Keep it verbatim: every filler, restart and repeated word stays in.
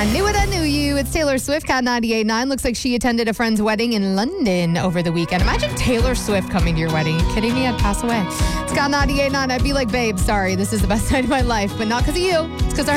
I knew it, I knew you. It's Taylor Swift, Cat ninety-eight point nine. Looks like she attended a friend's wedding in London over the weekend. Imagine Taylor Swift coming to your wedding. Are you kidding me? I'd pass away. It's Cat ninety-eight point nine. I'd be like, babe, sorry, this is the best night of my life, but not because of you. It's because